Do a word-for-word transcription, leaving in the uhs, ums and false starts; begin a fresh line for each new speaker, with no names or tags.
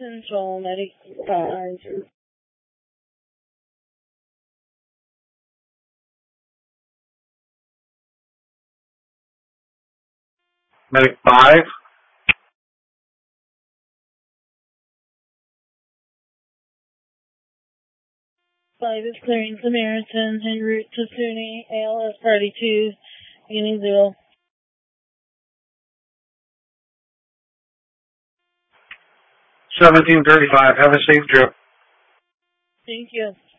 Control, Medic five.
Medic five.
five is clearing Samaritan en route to SUNY, A L S Party two, beginning zero.
seventeen thirty-five, have a safe trip.
Thank you.